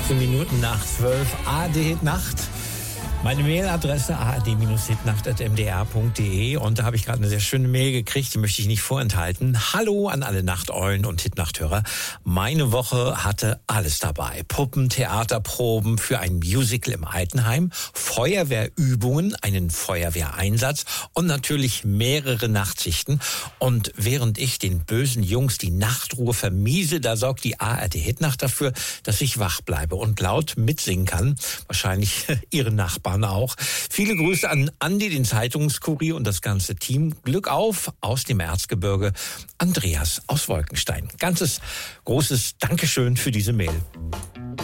18 Minuten nach 12, AD Nacht. Meine Mailadresse ad-hitnacht@mdr.de und da habe ich gerade eine sehr schöne Mail gekriegt, die möchte ich nicht vorenthalten. Hallo an alle Nachteulen und Hitnachthörer. Meine Woche hatte alles dabei. Puppen, Theaterproben für ein Musical im Altenheim, Feuerwehrübungen, einen Feuerwehreinsatz und natürlich mehrere Nachtschichten. Und während ich den bösen Jungs die Nachtruhe vermiese, da sorgt die ARD-Hitnacht dafür, dass ich wach bleibe und laut mitsingen kann. Wahrscheinlich ihre Nachbarn auch. Viele Grüße an Andi, den Zeitungskurier und das ganze Team. Glück auf aus dem Erzgebirge. Andreas aus Wolkenstein. Ganzes großes Dankeschön für diese Mail.